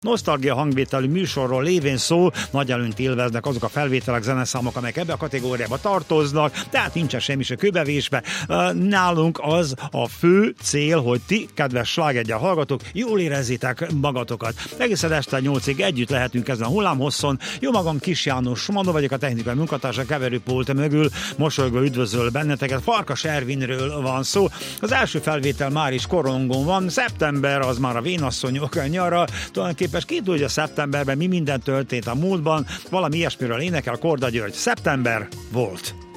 Nosztalgia hangvételű műsorról lévén szó, nagy előnyt élveznek azok a felvételek, zeneszámok, amelyek ebbe a kategóriába tartoznak, tehát nincsen semmi se kőbevésve. Nálunk az a fő cél, hogy ti, kedves Slágergyár hallgatók, jól érezzétek magatokat. Egészen este 8-ig együtt lehetünk ezen a hullámhosszon. Jó magam, Kis János Manó vagyok, a technikai munkatársa keverőpult mögül, mosolygva üdvözöl benneteket. Farkas Ervinről van szó. Az első felvétel már is korongon van, szeptember az már a vénasszonyok nyara, tulajdonképpen ki tudja szeptemberben mi minden történt a múltban, valami ilyesmiről énekel Korda György. Szeptember volt.